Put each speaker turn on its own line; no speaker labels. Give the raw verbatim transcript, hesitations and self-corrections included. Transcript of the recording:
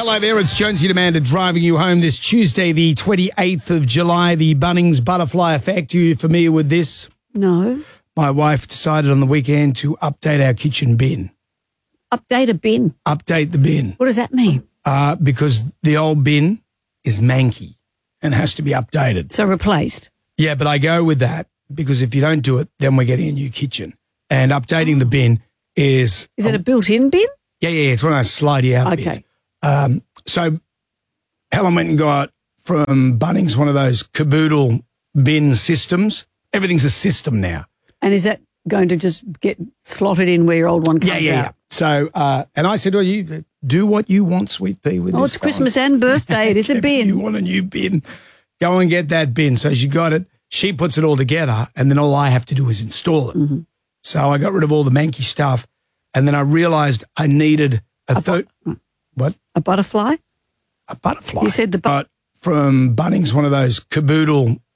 Hello there, it's Jonesy Demander driving you home this Tuesday, the twenty-eighth of July, the Bunnings Butterfly Effect. Are you familiar with this?
No.
My wife decided on the weekend to update our kitchen bin.
Update a bin?
Update the bin.
What does that mean?
Uh, because the old bin is manky and has to be updated.
So replaced?
Yeah, but I go with that because if you don't do it, then we're getting a new kitchen. And updating the bin is...
Is it a built-in bin?
Yeah, yeah, it's one of those slidey out
Okay.
bins. Um, so Helen went and got from Bunnings one of those caboodle bin systems. Everything's a system now.
And is that going to just get slotted in where your old one comes
Yeah, yeah, yeah.
out?
So, uh, and I said, well, you do what you want, Sweet Pea, with
Oh,
this
it's Christmas and birthday. It is a
If
bin.
you want a new bin, go and get that bin. So she got it. She puts it all together, and then all I have to do is install it.
Mm-hmm.
So I got rid of all the manky stuff, and then I realised I needed a,
A
third... What?
A butterfly?
A butterfly.
You said the bu-
But from Bunnings, one of those caboodle